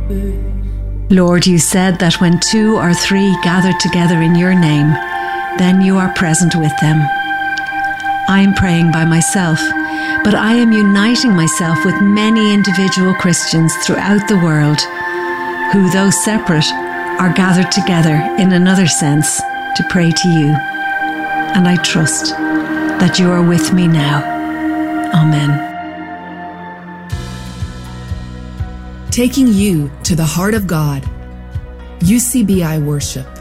Lord, you said that when 2 or 3 gather together in your name, then you are present with them. I am praying by myself, but I am uniting myself with many individual Christians throughout the world who, though separate, are gathered together in another sense to pray to you. And I trust that you are with me now. Amen. Taking you to the heart of God. UCBI Worship.